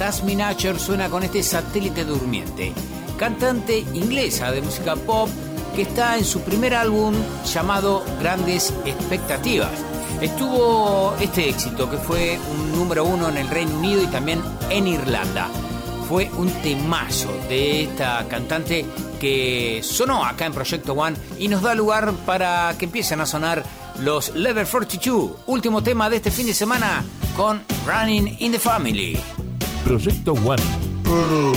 Jasmine Archer suena con este Satélite Durmiente, cantante inglesa de música pop que está en su primer álbum llamado Grandes Expectativas. Estuvo este éxito que fue un número 1 en el Reino Unido y también en Irlanda. Fue un temazo de esta cantante que sonó acá en Proyecto One y nos da lugar para que empiecen a sonar los Level 42, último tema de este fin de semana con Running in the Family. Proyecto One.